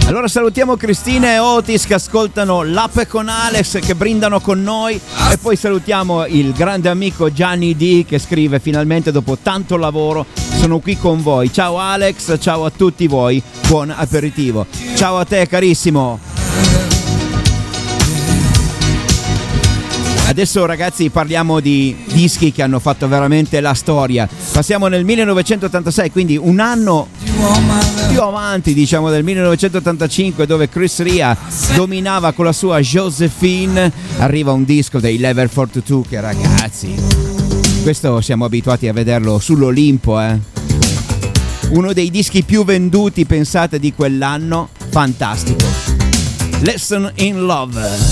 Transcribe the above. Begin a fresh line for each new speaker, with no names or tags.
Allora salutiamo Cristina e Otis che ascoltano l'App con Alex, che brindano con noi, e poi salutiamo il grande amico Gianni D che scrive: finalmente dopo tanto lavoro sono qui con voi. Ciao Alex, ciao a tutti voi, buon aperitivo. Ciao a te carissimo. Adesso ragazzi parliamo di dischi che hanno fatto veramente la storia. Passiamo nel 1986, quindi un anno più avanti, diciamo, del 1985, dove Chris Ria dominava con la sua Josephine. Arriva un disco dei Level 42 che, ragazzi, questo siamo abituati a vederlo sull'Olimpo, uno dei dischi più venduti, pensate, di quell'anno. Fantastico. Lesson in Love.